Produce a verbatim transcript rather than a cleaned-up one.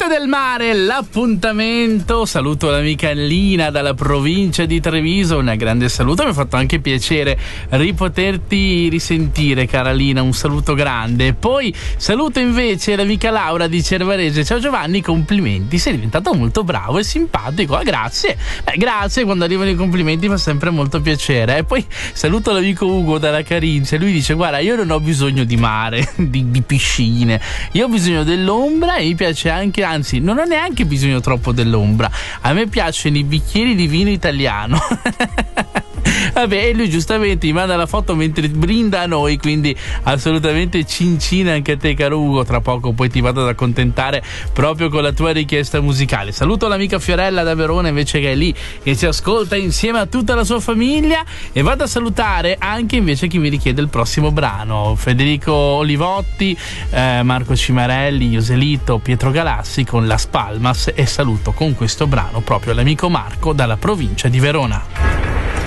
del mare, l'appuntamento. Saluto l'amica Lina dalla provincia di Treviso, un grande saluto, mi ha fatto anche piacere ripoterti risentire, cara Lina, un saluto grande. Poi saluto invece l'amica Laura di Cervarese. Ciao Giovanni, complimenti, sei diventato molto bravo e simpatico. Ah, grazie. Beh, grazie, quando arrivano i complimenti fa sempre molto piacere. E poi saluto l'amico Ugo dalla Carinzia, lui dice: guarda, io non ho bisogno di mare, di, di piscine, io ho bisogno dell'ombra e mi piace anche, anzi non ho neanche bisogno troppo dell'ombra, a me piacciono i bicchieri di vino italiano. Vabbè, e lui giustamente mi manda la foto mentre brinda a noi, quindi assolutamente cincina anche a te, caro Ugo. Tra poco poi ti vado ad accontentare proprio con la tua richiesta musicale. Saluto l'amica Fiorella da Verona invece, che è lì e ci ascolta insieme a tutta la sua famiglia, e vado a salutare anche invece chi mi richiede il prossimo brano: Federico Olivotti, eh, Marco Cimarelli, Joselito, Pietro Galassi con Las Palmas, e saluto con questo brano proprio l'amico Marco dalla provincia di Verona.